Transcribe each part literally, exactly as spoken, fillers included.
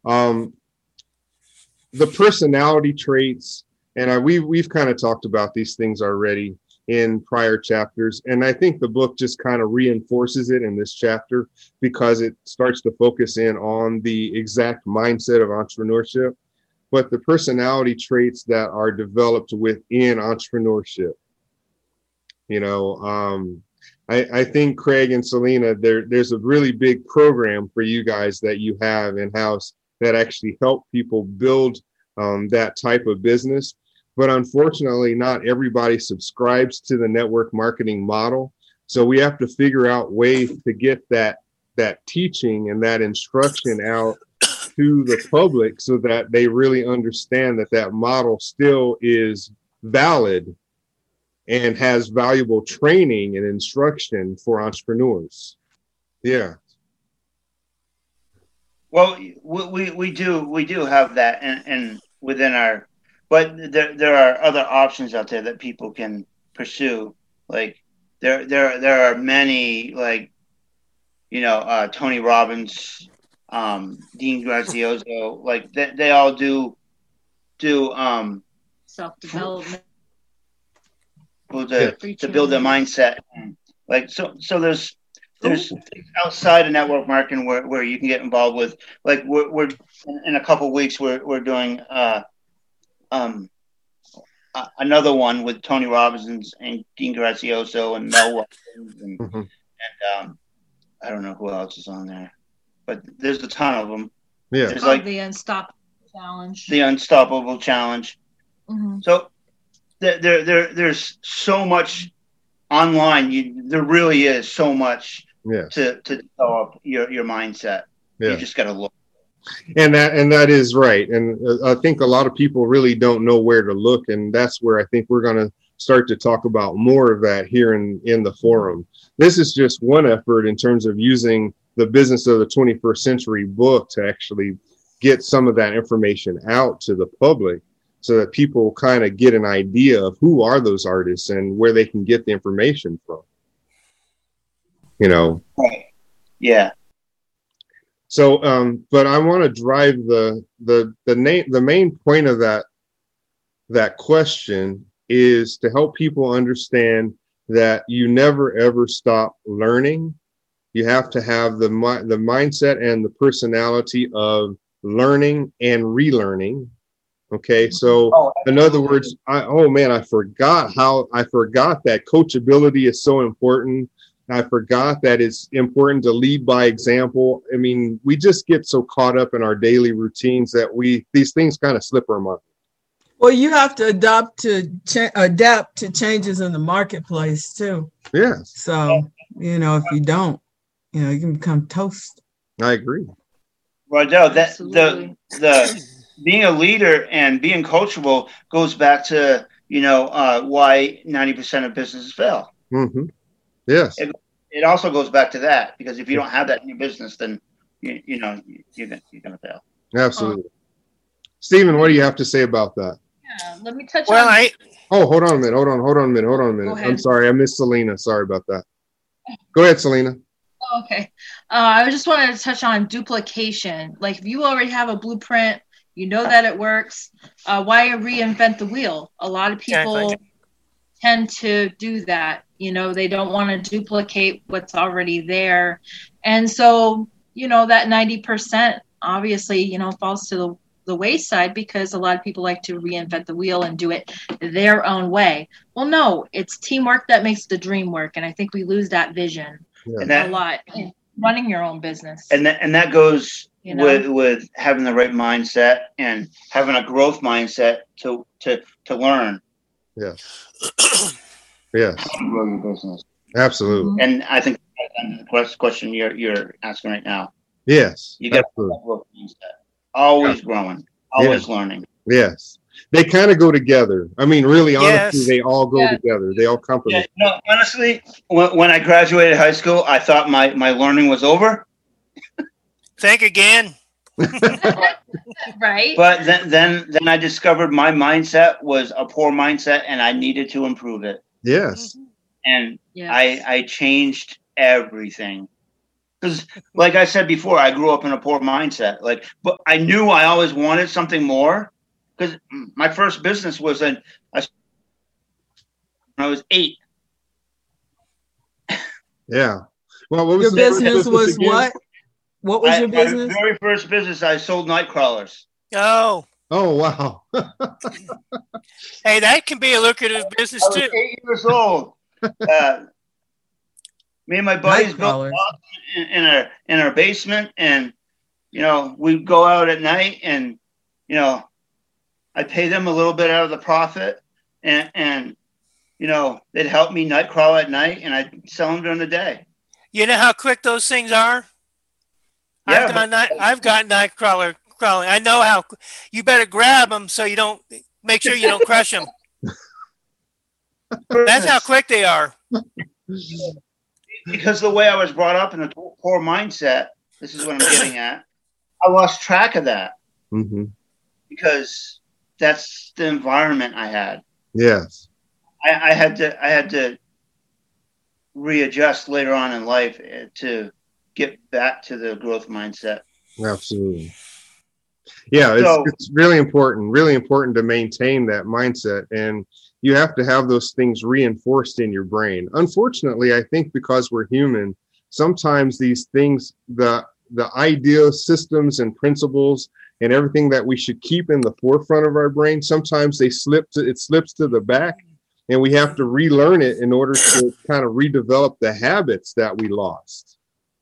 Um, the personality traits, and I, we, we've kind of talked about these things already in prior chapters. And I think the book just kind of reinforces it in this chapter because it starts to focus in on the exact mindset of entrepreneurship, but the personality traits that are developed within entrepreneurship. You know, um, I, I think Craig and Selena, there, there's a really big program for you guys that you have in-house that actually help people build um, that type of business. But unfortunately, not everybody subscribes to the network marketing model. So we have to figure out ways to get that, that teaching and that instruction out to the public so that they really understand that that model still is valid and has valuable training and instruction for entrepreneurs. Yeah. Well, we we do we do have that, and, and within our, but there there are other options out there that people can pursue. Like there there there are many, like, you know, uh, Tony Robbins, um, Dean Graziosi, like they they all do do um, self development to to build their mindset. Like so so there's. There's things outside of network marketing where, where you can get involved with, like we're, we're in a couple of weeks we're we're doing uh, um, uh, another one with Tony Robbins and Dean Graziosi and Mel Watkins and, mm-hmm. and um, I don't know who else is on there, but there's a ton of them. Yeah, there's oh, like the Unstoppable Challenge. The Unstoppable Challenge. Mm-hmm. So there, there there there's so much online. You there really is so much. Yeah. To, to develop your, your mindset. Yeah. You just got to look. And that and that is right. And uh, I think a lot of people really don't know where to look. And that's where I think we're going to start to talk about more of that here in, in the forum. This is just one effort in terms of using the Business of the twenty-first Century book to actually get some of that information out to the public so that people kind of get an idea of who are those artists and where they can get the information from. You know, right? Yeah. So, um, but I want to drive the the the name the main point of that that question is to help people understand that you never ever stop learning. You have to have the the mindset and the personality of learning and relearning. Okay, so oh, in other words, I oh man, I forgot how I forgot that coachability is so important. I forgot that it's important to lead by example. I mean, we just get so caught up in our daily routines that we these things kind of slip our mind. Well, you have to adapt to cha- adapt to changes in the marketplace too. Yes. So, you know, if you don't, you know, you can become toast. I agree. Rodell, that the the being a leader and being coachable goes back to, you know, uh, why ninety percent of businesses fail. Mm-hmm. Yes. It, it also goes back to that, because if you don't have that in your business, then you, you know you're gonna, you're gonna fail. Absolutely. Um, Stephen, what do you have to say about that? Yeah, let me touch well, on. I. Oh, hold on a minute. Hold on. Hold on a minute. Hold on a minute. I'm sorry. I missed Selena. Sorry about that. Go ahead, Selena. Okay. Uh, I just wanted to touch on duplication. Like, if you already have a blueprint, you know that it works. Uh, why reinvent the wheel? A lot of people tend to do that. You know, they don't want to duplicate what's already there. And so, you know, that ninety percent obviously, you know, falls to the, the wayside because a lot of people like to reinvent the wheel and do it their own way. Well, no, it's teamwork that makes the dream work. And I think we lose that vision yeah. and that, a lot in running your own business. And that, and that goes you know? with, with having the right mindset and having a growth mindset to, to, to learn. Yes. Yes. Grow your business. Absolutely. And I think that's the question you're you're asking right now. Yes. You got to growth mindset. Always yeah. growing. Always yeah. learning. Yes. They kind of go together. I mean, really, honestly, yes. they all go yeah. together. They all complement. Yeah, no, honestly, when, when I graduated high school, I thought my, my learning was over. Think again. Right. But then, then then I discovered my mindset was a poor mindset and I needed to improve it. Yes. And yes. I I changed everything. Because, like I said before, I grew up in a poor mindset. Like, but I knew I always wanted something more. Because my first business was in I, when I was eight. Yeah. Well, what was Your the business business was again? what? What was I, your business? My very first business, I sold night crawlers. Oh, Oh, wow. hey, that can be a lucrative business I was too. eight years old. Uh, me and my buddies built a box in, in our in our basement, and you know we'd go out at night, and you know I'd pay them a little bit out of the profit, and and you know they'd help me night crawl at night, and I'd sell them during the day. You know how quick those things are? Yeah, I've got but- night, I've got night crawler crawling. I know how. You better grab them so you don't make sure you don't crush them. That's how quick they are. Because the way I was brought up in a poor mindset, this is what I'm getting at. I lost track of that Mm-hmm. because that's the environment I had. Yes. I, I had to I had to readjust later on in life to get back to the growth mindset. Absolutely. Yeah, it's, So- it's really important, really important to maintain that mindset. And you have to have those things reinforced in your brain. Unfortunately, I think because we're human, sometimes these things, the the ideas, systems, and principles, and everything that we should keep in the forefront of our brain, sometimes they slip to it slips to the back, and we have to relearn it in order to kind of redevelop the habits that we lost.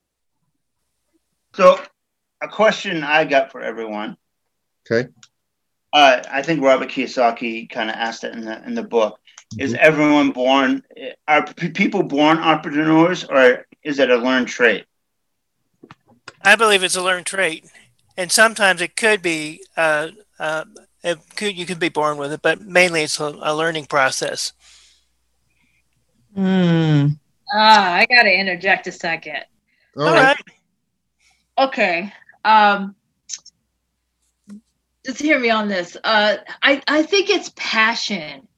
So, a question I got for everyone. Okay. Uh, I think Robert Kiyosaki kind of asked it in the in the book. Is Mhm. everyone born? Are p- people born entrepreneurs, or is it a learned trait? I believe it's a learned trait, and sometimes it could be. Uh, uh, it could you could be born with it, but mainly it's a, a learning process. Hmm. Ah, I gotta interject a second. All right. Okay. Um, just hear me on this. Uh, I, I think it's passion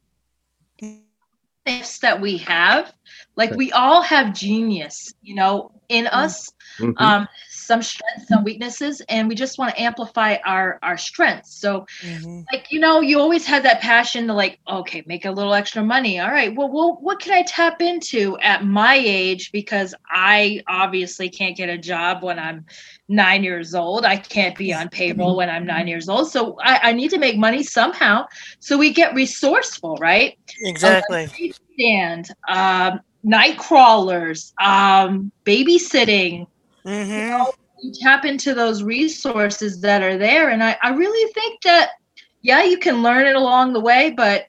that we have. Like, we all have genius, you know, in us. Mhm. Um, some strengths, some weaknesses, and we just want to amplify our our strengths. So, Mm-hmm. like, you know, you always had that passion to, like, okay, make a little extra money. All right, well, well, what can I tap into at my age? Because I obviously can't get a job when I'm nine years old. I can't be on payroll when I'm nine years old. So I, I need to make money somehow. So we get resourceful, right? Exactly. Stand, um, night crawlers, um, babysitting. Mm-hmm. You tap into those resources that are there. And I, I really think that, yeah, you can learn it along the way, but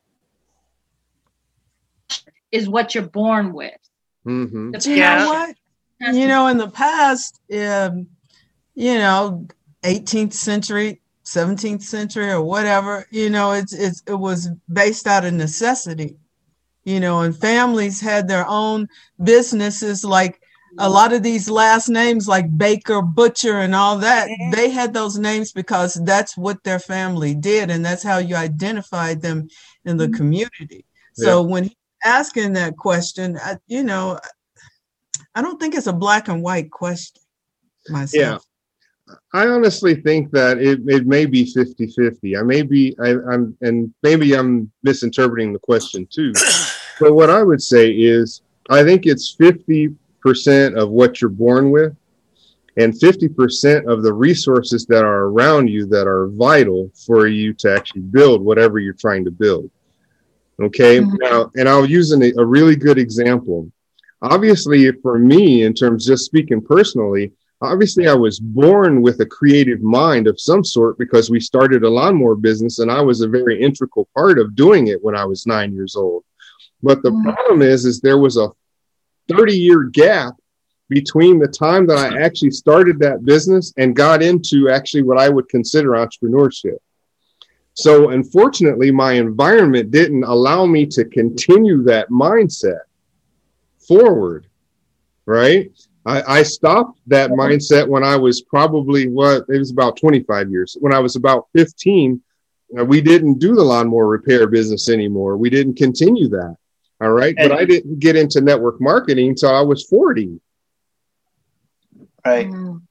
is what you're born with. Mhm. The You Yeah. know what? has You to- know, in the past, um, you know, eighteenth century, seventeenth century, or whatever, you know, it's it's it was based out of necessity, you know, and families had their own businesses. Like a lot of these last names, like Baker, Butcher, and all that, Mhm. they had those names because that's what their family did, and that's how you identified them in the Mhm. community. So when he's asking that question, I, you know, I don't think it's a black and white question myself. I honestly think that it, it may be fifty-fifty. I may be, I, I'm, and maybe I'm misinterpreting the question too. But what I would say is, I think it's fifty percent of what you're born with and fifty percent of the resources that are around you that are vital for you to actually build whatever you're trying to build. Okay. Mhm. Now, and I'll use an, a really good example. Obviously, for me, in terms just speaking personally, obviously I was born with a creative mind of some sort because we started a lawnmower business and I was a very integral part of doing it when I was nine years old. But the Mhm. problem is, is there was a thirty year gap between the time that I actually started that business and got into actually what I would consider entrepreneurship. So unfortunately, my environment didn't allow me to continue that mindset forward, right? I, I stopped that mindset when I was probably, what, it was about twenty-five years. When I was about fifteen, uh, we didn't do the lawnmower repair business anymore. We didn't continue that. All right. But I didn't get into network marketing until I was forty. Right. Mm.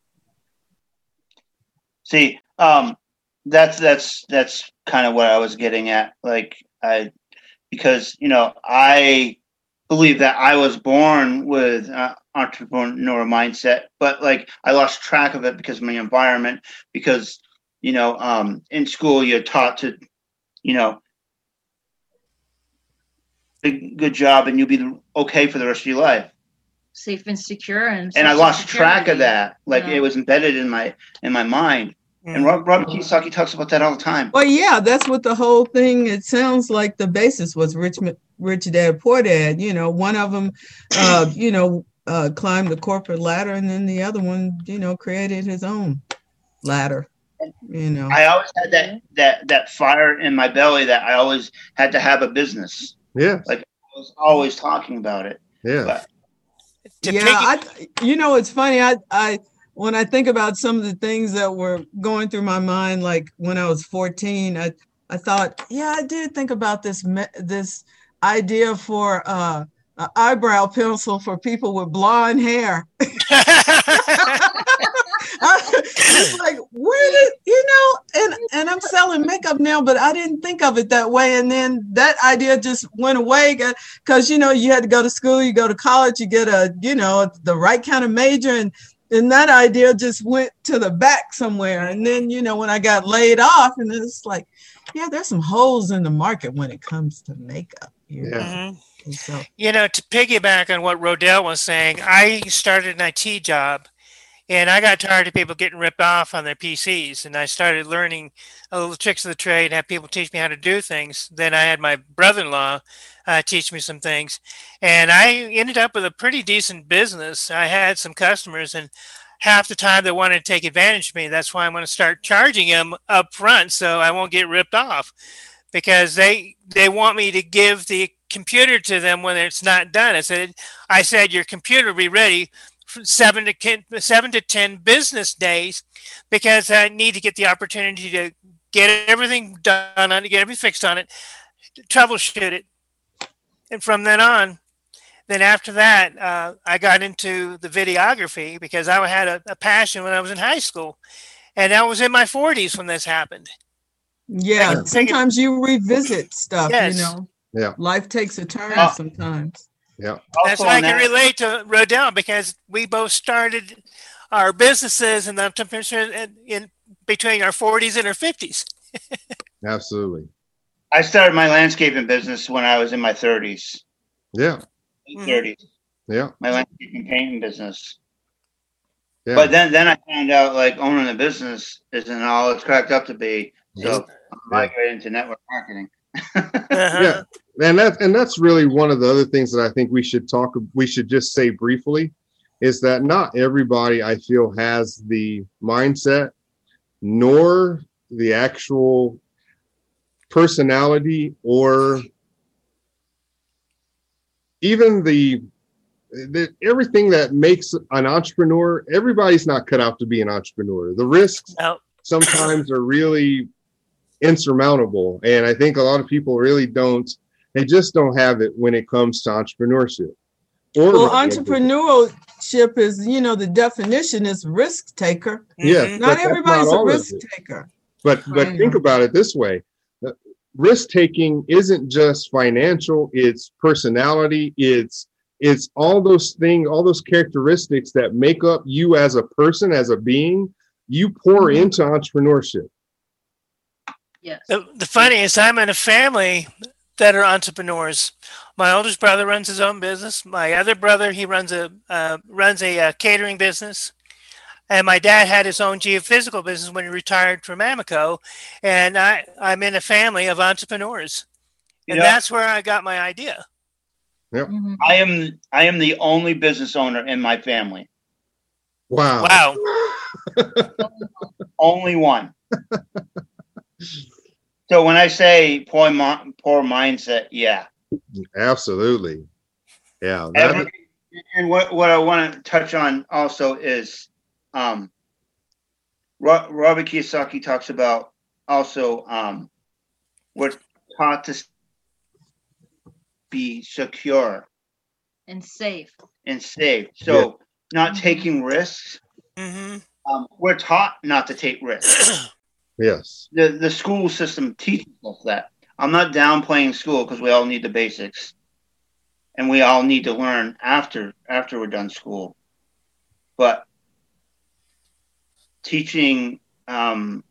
See, um, that's that's that's kind of what I was getting at. Like, I because you know I believe that I was born with uh, entrepreneur mindset, but like I lost track of it because of my environment. Because you know, um, in school you're taught to, you know, a good job and you'll be okay for the rest of your life. Safe and secure, and And I social lost track of security. that. Like Yeah. it was embedded in my in my mind. And Rob, Robert Kiyosaki talks about that all the time. Well, yeah, that's what the whole thing, it sounds like the basis was Rich, Rich Dad, Poor Dad. You know, one of them, uh, you know, uh, climbed the corporate ladder, and then the other one, you know, created his own ladder. You know, I always had that that that fire in my belly that I always had to have a business. Yeah. Like I was always talking about it. Yeah. But, yeah, I, you know, it's funny. I, I, when I think about some of the things that were going through my mind, like when I was fourteen, I, I thought, yeah, I did think about this, this idea for uh, an eyebrow pencil for people with blonde hair. It's like, where did, you know, and, and I'm selling makeup now, but I didn't think of it that way. And then that idea just went away because, you know, you had to go to school, you go to college, you get a, you know, the right kind of major. And, and that idea just went to the back somewhere. And then, you know, when I got laid off, and it's like, yeah, there's some holes in the market when it comes to makeup. You know? Mm-hmm. So, you know, to piggyback on what Rodell was saying, I started an I T job. And I got tired of people getting ripped off on their P Cs, and I started learning a little tricks of the trade, have people teach me how to do things. Then I had my brother-in-law uh, teach me some things, and I ended up with a pretty decent business. I had some customers, and half the time they wanted to take advantage of me. That's why I'm going to start charging them up front so I won't get ripped off, because they they want me to give the computer to them when it's not done. I said, I said your computer will be ready seven to ten, seven to ten business days, because I need to get the opportunity to get everything done on it, get everything fixed on it, troubleshoot it. And from then on, then after that, uh, I got into the videography because I had a, a passion when I was in high school. And I was in my forties when this happened. Yeah, Yeah. sometimes you revisit stuff, Yes. you know. Yeah. Life takes a turn Uh, sometimes. Yeah. That's Also why I on can that- relate to Rodell, because we both started our businesses in the entrepreneurship in, in between our forties and our fifties. Absolutely. I started my landscaping business when I was in my thirties, Yeah. Mhm. thirties. Yeah. My landscaping painting business. Yeah. But then, then I found out like owning a business isn't all it's cracked up to be. So I migrated into network marketing. Uh-huh. Yeah. And that and that's really one of the other things that I think we should talk we should just say briefly is that not everybody, I feel, has the mindset nor the actual personality or even the, the everything that makes an entrepreneur. Everybody's not cut out to be an entrepreneur. The risks No. sometimes are really insurmountable, and I think a lot of people really don't they just don't have it when it comes to entrepreneurship. Or Well, entrepreneurship is, you know, the definition is risk taker. Yes, Mhm. but Not that's everybody's not a all of risk it. taker. But but Right. think about it this way. Risk taking isn't just financial, it's personality, it's it's all those things, all those characteristics that make up you as a person, as a being, you pour Mhm. into entrepreneurship. Yes. The, the funny is, I'm in a family that are entrepreneurs. My oldest brother runs his own business. My other brother, he runs a uh, runs a uh, catering business. And my dad had his own geophysical business when he retired from Amoco. And I, I'm in a family of entrepreneurs. And Yeah. that's where I got my idea. Mhm. I am I am the only business owner in my family. Wow. Wow. Only one. So when I say poor, mi- poor mindset, yeah. Absolutely. Yeah. that- Every, and what, what I want to touch on also is um, Ro- Robert Kiyosaki talks about also um, we're taught to be secure And safe. and safe. So not taking risks. Mm-hmm. Um, we're taught not to take risks. Yes. The the school system teaches us that. I'm not downplaying school because we all need the basics, and we all need to learn after after we're done school. But teaching um,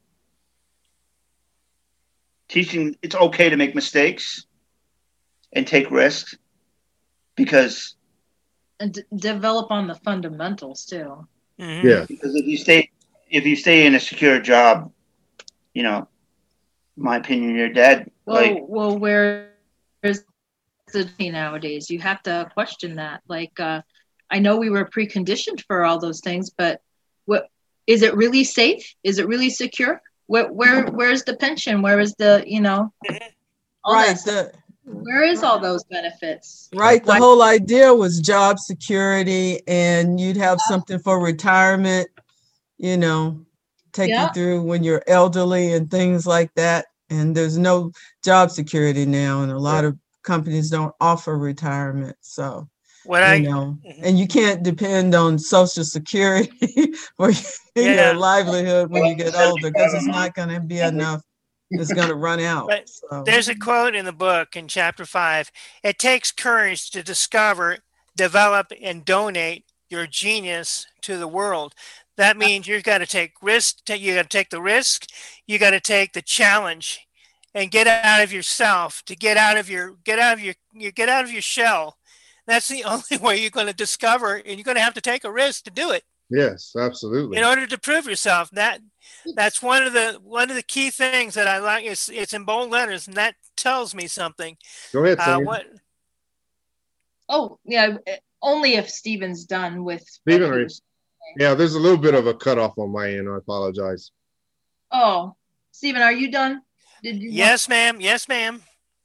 teaching it's okay to make mistakes and take risks because And d- develop on the fundamentals too. Mm-hmm. Yeah. because if you stay if you stay in a secure job, you know, in my opinion, you're dead. Well, Like well, where is the nowadays? You have to question that. Like, uh, I know we were preconditioned for all those things, but what is it really safe? Is it really secure? Where, where, where's the pension? Where is the, you know, all Right. that stuff? The, Where is all those benefits? right. The Why- whole idea was job security, and you'd have something for retirement, you know, take Yeah. you through when you're elderly and things like that. And there's no job security now, and a lot of companies don't offer retirement. So, What you I know, Mhm. and you can't depend on Social Security for Yeah. your livelihood when you get older, because it's not going to be enough. It's going to run out. But So, there's a quote in the book in chapter five. It takes courage to discover, develop, and donate your genius to the world. That means you've got to take risk. You got to take the risk. You got to take the challenge, and get out of yourself. To get out of your get out of your you get out of your shell. That's the only way you're going to discover, and you're going to have to take a risk to do it Yes, absolutely. in order to prove yourself. That that's one of the one of the key things that I like. It's it's in bold letters, and that tells me something. Go ahead, Uh, Sonia. what Oh, yeah. Only if Steven's done with. what Stephen, he are you- was- Yeah, there's a little bit of a cutoff on my end. I apologize. Oh, Steven, are you done? Did you? want- Yes, ma'am. Yes, ma'am.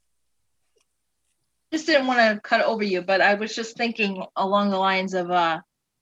just didn't want to cut over you, but I was just thinking along the lines of, uh,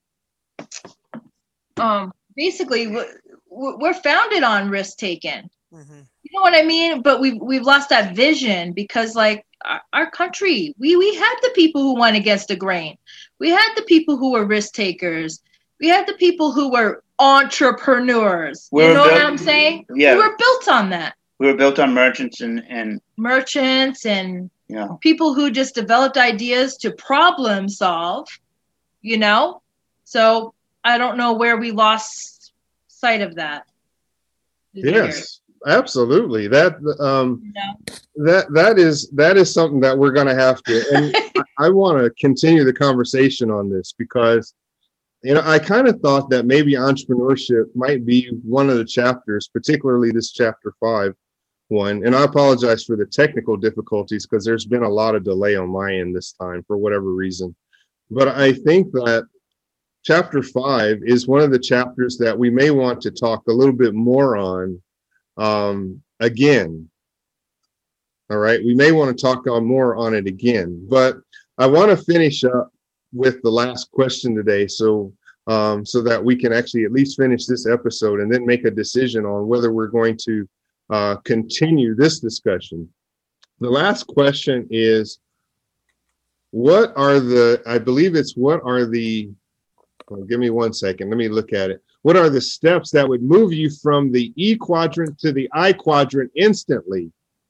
um, basically we're, we're founded on risk taking. Mm-hmm. You know what I mean? But we've we've lost that vision because, like, our, our country, we we had the people who went against the grain. We had the people who were risk takers. We had the people who were entrepreneurs. We're you know built- what I'm saying? Yeah. We were built on that. we were built on merchants and and Merchants and you know people who just developed ideas to problem solve, you know? So I don't know where we lost sight of that. Yes, absolutely. That um, You know? that that is that is something that we're going to have to. And I, I want to continue the conversation on this because, you know, I kind of thought that maybe entrepreneurship might be one of the chapters, particularly this chapter five one. And I apologize for the technical difficulties because there's been a lot of delay on my end this time for whatever reason. But I think that chapter five is one of the chapters that we may want to talk a little bit more on um, again. All right. We may want to talk on more on it again, but I want to finish up with the last question today. So, um, so that we can actually at least finish this episode and then make a decision on whether we're going to uh, continue this discussion. The last question is, what are the, I believe it's what are the, well, give me one second. Let me look at it. What are the steps that would move you from the E quadrant to the I quadrant instantly?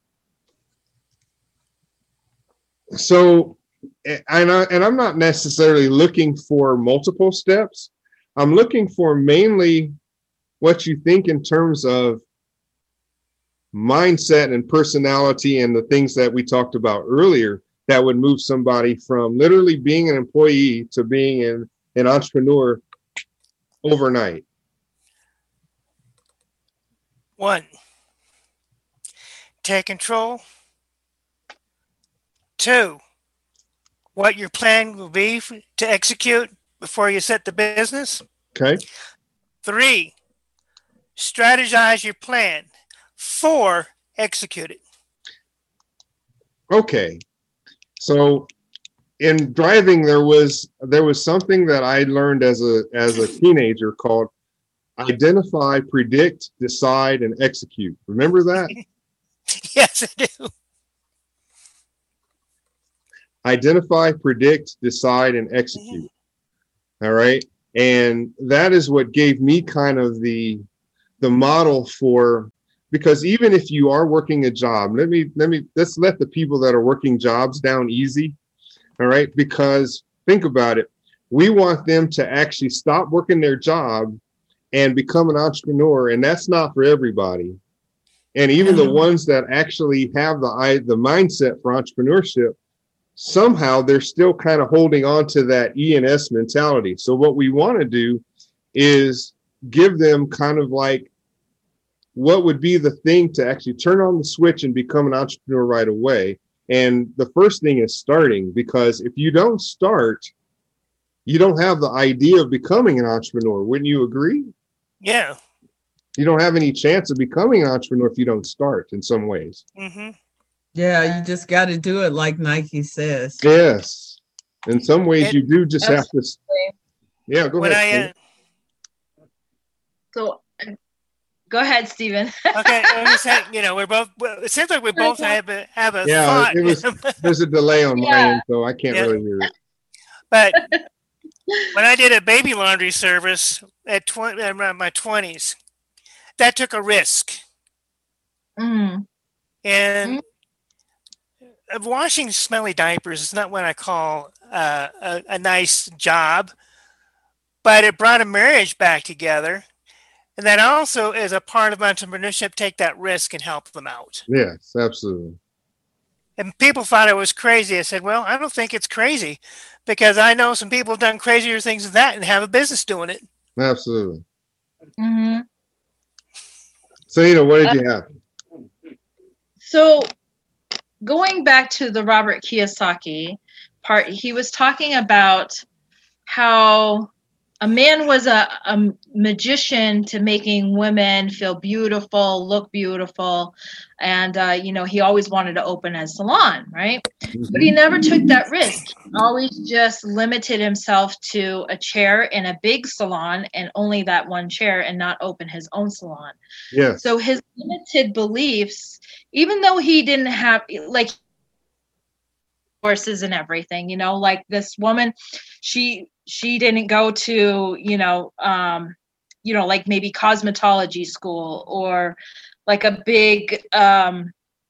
So, and, I, and I'm not necessarily looking for multiple steps. I'm looking for mainly what you think in terms of mindset and personality and the things that we talked about earlier that would move somebody from literally being an employee to being an, an entrepreneur overnight. One, take control. Two, what your plan will be f- to execute before you set the business. Okay. Three, strategize your plan. Four, execute it. Okay. So in driving, there was there was something that I learned as a as a teenager called identify, predict, decide, and execute. Remember that? Yes, I do. Identify, predict, decide, and execute. All right. And that is what gave me kind of the the model for, because even if you are working a job, let me let me let's let the people that are working jobs down easy. All right, because think about it. We want them to actually stop working their job and become an entrepreneur, and that's not for everybody. And even the ones that actually have the the mindset for entrepreneurship, somehow they're still kind of holding on to that E and S mentality. So what we want to do is give them kind of like what would be the thing to actually turn on the switch and become an entrepreneur right away. And the first thing is starting, because if you don't start, you don't have the idea of becoming an entrepreneur. Wouldn't you agree? Yeah. You don't have any chance of becoming an entrepreneur if you don't start in some ways. Mm-hmm. Yeah, you just got to do it like Nike says. Yes. In some ways, It, you do just have to. Yeah, go when ahead. I, uh, So, go ahead, Stephen. okay, I was saying, you know, we're both. Well, it seems like we both have a have a Yeah, thought. it was. There's a delay on my Yeah. end, so I can't Yeah. really hear it. But when I did a baby laundry service at twenty, around my twenties, that took a risk. Mm. And of washing smelly diapers is not what I call uh, a, a nice job, but it brought a marriage back together. And that also is a part of entrepreneurship, take that risk and help them out. Yes, absolutely. And people thought it was crazy. I said, well, I don't think it's crazy, because I know some people have done crazier things than that and have a business doing it. Absolutely. Mm-hmm. So, you know, what did you have? So, going back to the Robert Kiyosaki part, he was talking about how a man was a, a magician to making women feel beautiful, look beautiful. And, uh, you know, he always wanted to open a salon, right? But he never took that risk. He always just limited himself to a chair in a big salon and only that one chair, and not open his own salon. Yes. So his limited beliefs, even though he didn't have, like, horses and everything, you know, like this woman, she she didn't go to, you know, um, you know, like maybe cosmetology school, or like a big um,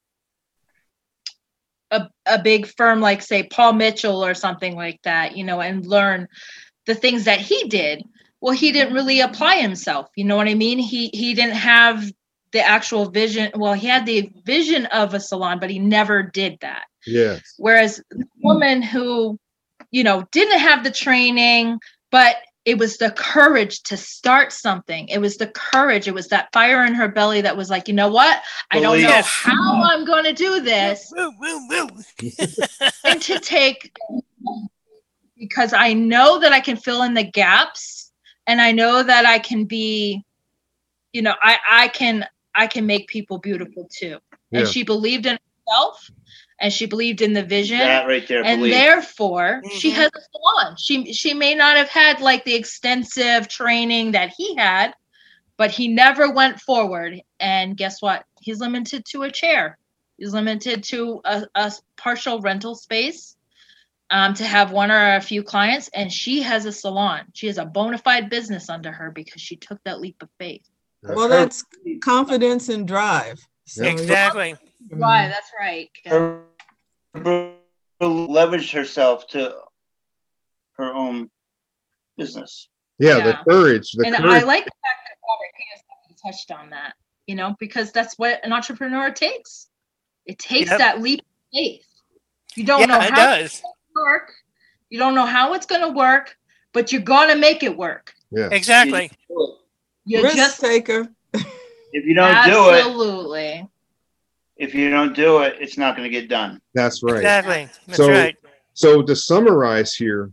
a, a big firm like, say, Paul Mitchell or something like that, you know, and learn the things that he did. Well, he didn't really apply himself. You know what I mean? He he didn't have the actual vision. Well, he had the vision of a salon, but he never did that. Yes. Whereas the woman who, you know, didn't have the training, but it was the courage to start something. It was the courage. It was that fire in her belly that was like, you know what? I don't know Yes. how I'm going to do this. Woo, woo, woo. And to take, because I know that I can fill in the gaps, and I know that I can be, you know, I, I can, I can make people beautiful too. Yeah. And she believed in herself, and she believed in the vision. That right there, And believe. therefore, she Mhm. has a salon. She she may not have had like the extensive training that he had, but he never went forward. And guess what? He's limited to a chair. He's limited to a, a partial rental space, um, to have one or a few clients. And she has a salon. She has a bona fide business under her because she took that leap of faith. Well, that's confidence and drive. So, Exactly. Right, that's right. Her, her leveraged herself to her own business. Yeah, Yeah. the courage. The And courage. I like the fact that Robert Kiyosaki touched on that, you know, because that's what an entrepreneur takes. It takes Yep. that leap of faith. You don't Yeah, know it how does. it's going to work. You don't know how it's going to work, but you're going to make it work. yeah. Exactly. You risk just taker. If you don't do it, absolutely. if you don't do it, it's not going to get done. That's right. Exactly. That's So- right. So to summarize here,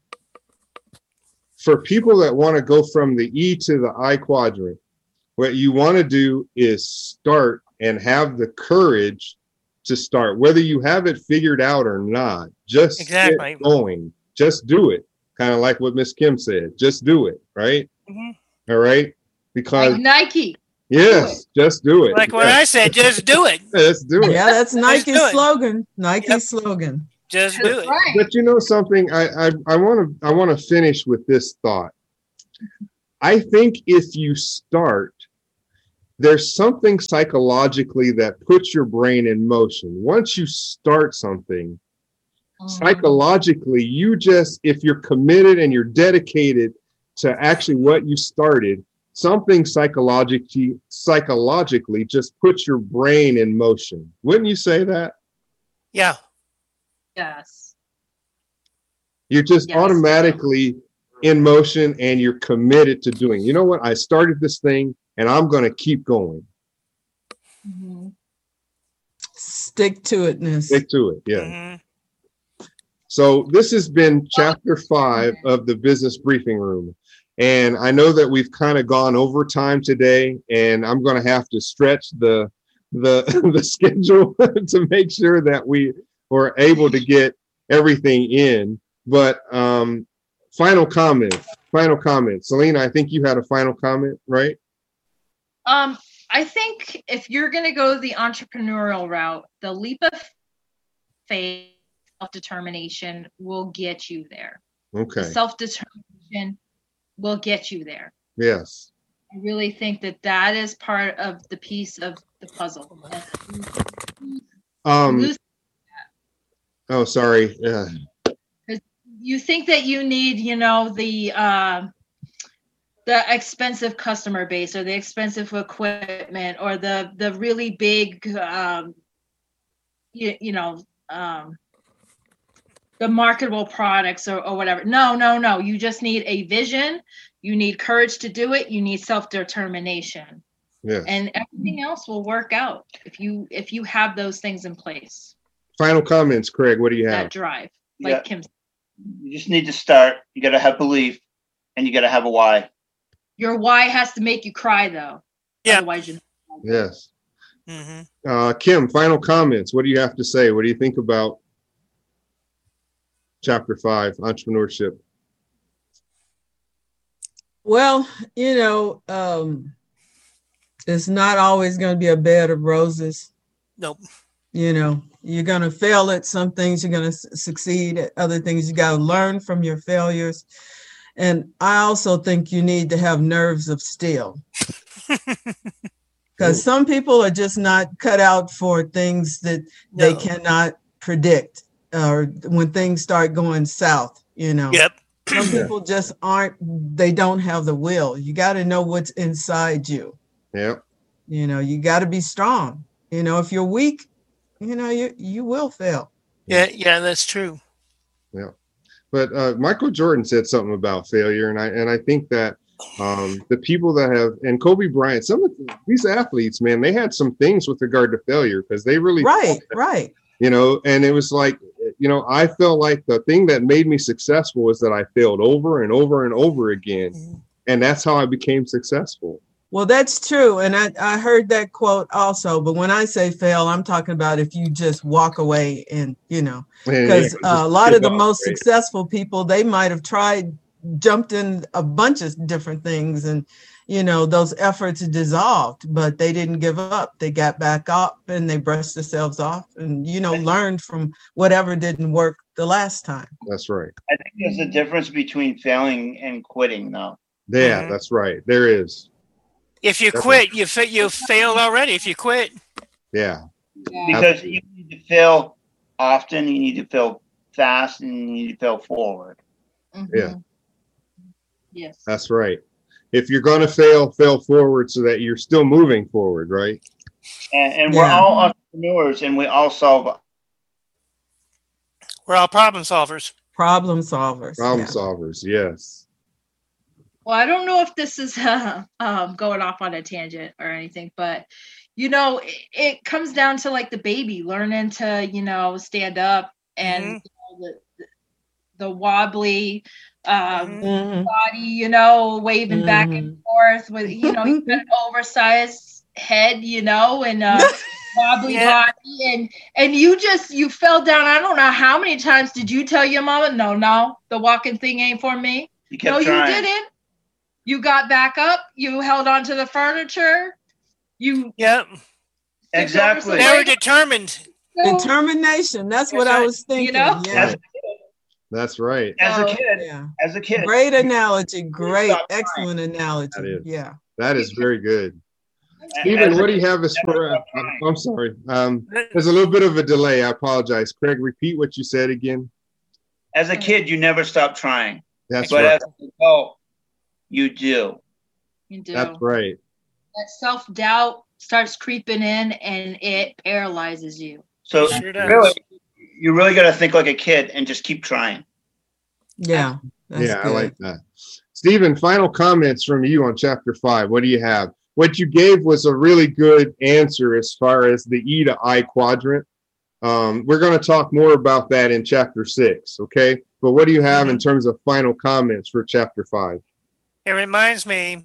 for people that want to go from the E to the I quadrant, what you want to do is start and have the courage to start, whether you have it figured out or not. Just Exactly. get going. Just do it. Kind of like what Miss Kim said. Just do it. Right. Mhm. All right. Because Like Nike. yes, just do it. Like what Yeah. I said, just do it. Let's do it. Yeah, that's Nike's do it. slogan. Nike's Yep. slogan. Just do That's it. right. But you know something, I I want to I want to finish with this thought. I think if you start, there's something psychologically that puts your brain in motion. Once you start something, mm-hmm. psychologically, you just, if you're committed and you're dedicated to actually what you started, something psychologically, psychologically just puts your brain in motion. Wouldn't you say that? Yeah. Yes. You're just yes. automatically in motion and you're committed to doing. You know what? I started this thing and I'm going to keep going. Mm-hmm. Stick to itness. Stick to it. Yeah. Mm-hmm. So this has been chapter five of the Business Briefing Room. And I know that we've kind of gone over time today, and I'm going to have to stretch the the the schedule to make sure that we were able to get everything in. But um, final comment, final comment. Selena, I think you had a final comment, right? Um, I think if you're going to go the entrepreneurial route, the leap of faith, self-determination will get you there. Okay. The self-determination will get you there. Yes. I really think that that is part of the piece of the puzzle. Um. Oh, sorry. Yeah. You think that you need, you know, the uh, the expensive customer base or the expensive equipment or the the really big, um, you, you know, um, the marketable products or, or whatever. No, no, no. You just need a vision. You need courage to do it. You need self-determination. Yes. And everything else will work out if you if you have those things in place. Final comments, Craig. What do you have? That drive, like yeah. Kim. You just need to start. You got to have belief, and you got to have a why. Your why has to make you cry, though. Yeah. Otherwise, you. Yes. Mm-hmm. Uh, Kim, final comments. What do you have to say? What do you think about chapter five, entrepreneurship? Well, you know, um, it's not always going to be a bed of roses. Nope. You know, you're going to fail at some things, you're going to succeed at other things. You got to learn from your failures. And I also think you need to have nerves of steel. Because some people are just not cut out for things that no. they cannot predict, or when things start going south, you know. Yep. Some people just aren't, they don't have the will. You got to know what's inside you. Yep. You know, you got to be strong. You know, if you're weak, you know, you you will fail. Yeah, yeah, that's true. Yeah. But uh, Michael Jordan said something about failure. And I and I think that um, the people that have, and Kobe Bryant, some of these athletes, man, they had some things with regard to failure because they really. Right, right. You know, and it was like, you know, I felt like the thing that made me successful was that I failed over and over and over again. Mm-hmm. And that's how I became successful. Well, that's true. And I, I heard that quote also. But when I say fail, I'm talking about if you just walk away and, you know, because yeah, uh, a lot of the most right. successful people, they might have tried, jumped in a bunch of different things. And, you know, those efforts dissolved, but they didn't give up. They got back up and they brushed themselves off and, you know, learned from whatever didn't work the last time. That's right. I think there's a difference between failing and quitting, though. Yeah, mm-hmm. That's right. There is. If you That's quit, right. you fa- you failed already. If you quit, yeah, because Absolutely. You need to fail often. You need to fail fast, and you need to fail forward. Mm-hmm. Yeah, yes, that's right. If you're going to fail, fail forward so that you're still moving forward, right? And, and yeah. we're all entrepreneurs, and we all solve. We're all problem solvers. Problem solvers. Problem yeah. solvers. Yes. Well, I don't know if this is uh, um, going off on a tangent or anything, but, you know, it, it comes down to like the baby learning to, you know, stand up and mm-hmm. you know, the, the wobbly um, mm-hmm. body, you know, waving mm-hmm. back and forth with, you know, he's got an oversized head, you know, and uh, wobbly yeah. body. And, and you just, you fell down. I don't know how many times did you tell your mama, no, no, the walking thing ain't for me. You kept no, trying. You didn't. You got back up. You held on to the furniture. You. Yep. Exactly. They were determined. Determination. That's what I was thinking. You know? Yeah. That's right. As a Oh, kid, Yeah. as a kid. Great analogy. Great. Stop trying. Excellent analogy. That is. Yeah. That is very good. As Stephen, a what do you kid, have as never for? Uh, stop trying. I'm sorry. Um, there's a little bit of a delay. I apologize. Craig, repeat what you said again. As a kid, you never stop trying. That's But right. as an adult, you do. You do. That's right. That self-doubt starts creeping in and it paralyzes you. So Sure does. really, you really got to think like a kid and just keep trying. Yeah. That's yeah, I good. like that. Stephen, final comments from you on chapter five. What do you have? What you gave was a really good answer as far as the E to I quadrant. Um, we're going to talk more about that in chapter six, okay? But what do you have in terms of final comments for chapter five? It reminds me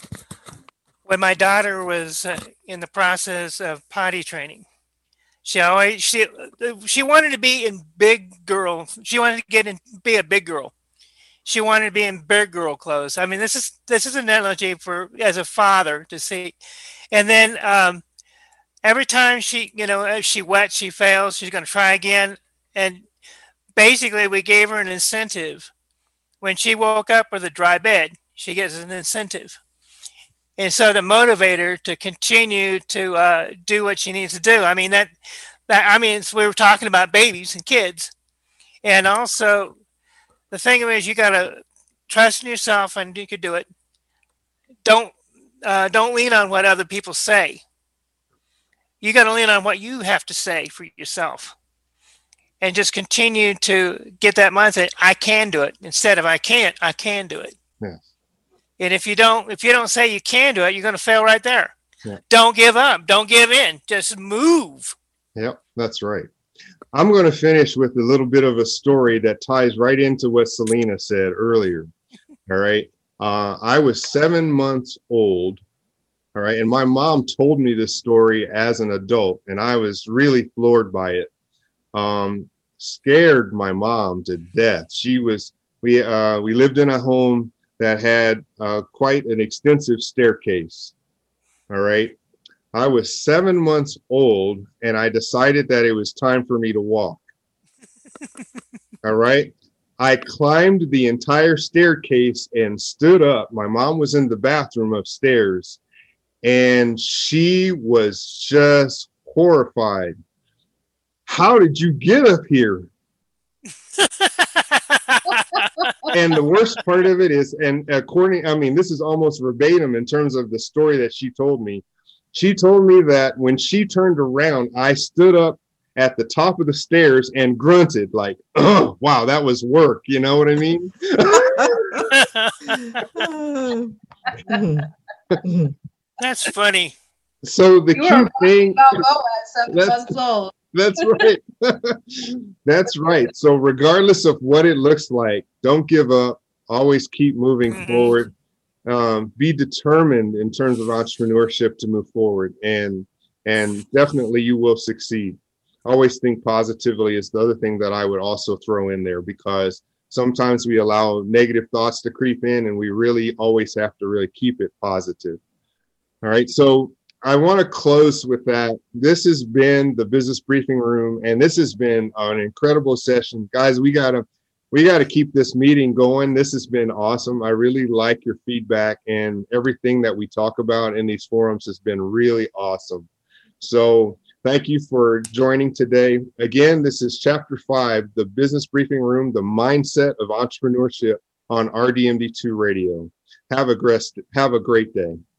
when my daughter was uh, in the process of potty training. She always she she wanted to be in big girl. She wanted to get in be a big girl. She wanted to be in big girl clothes. I mean, this is this is an analogy for as a father to see. And then um, every time she, you know, if she wet, she fails. She's going to try again. And basically, we gave her an incentive. When she woke up with a dry bed, she gets an incentive. And so to motivate her to continue to uh, do what she needs to do. I mean, that, that I mean, it's, we were talking about babies and kids. And also, the thing is, you got to trust in yourself and you could do it. Don't, uh, don't lean on what other people say. You got to lean on what you have to say for yourself. And just continue to get that mindset. I can do it. Instead of I can't, I can do it. Yes. And if you don't, if you don't say you can do it, you're going to fail right there. Yeah. Don't give up. Don't give in. Just move. Yep, that's right. I'm going to finish with a little bit of a story that ties right into what Selena said earlier. All right. Uh, I was seven months old. All right. And my mom told me this story as an adult, and I was really floored by it. Um, scared my mom to death. She was, we, uh, we lived in a home that had uh, quite an extensive staircase. All right. I was seven months old and I decided that it was time for me to walk. All right. I climbed the entire staircase and stood up. My mom was in the bathroom upstairs and she was just horrified. How did you get up here? And the worst part of it is, and according, I mean, this is almost verbatim in terms of the story that she told me. She told me that when she turned around, I stood up at the top of the stairs and grunted like, oh, wow, that was work. You know what I mean? That's funny. So the You key were thing, Balboa at seven That's- months old. that's right. That's right. So regardless of what it looks like, don't give up. Always keep moving Mhm. forward. Um, be determined in terms of entrepreneurship to move forward, and and definitely you will succeed. Always think positively is the other thing that I would also throw in there, because sometimes we allow negative thoughts to creep in, and we really always have to really keep it positive. All right. So I want to close with that. This has been the Business Briefing Room, and this has been an incredible session. Guys, we got to we got to keep this meeting going. This has been awesome. I really like your feedback, and everything that we talk about in these forums has been really awesome. So thank you for joining today. Again, this is chapter five, the Business Briefing Room, the mindset of entrepreneurship on R D M D two Radio. Have a great, have a great day.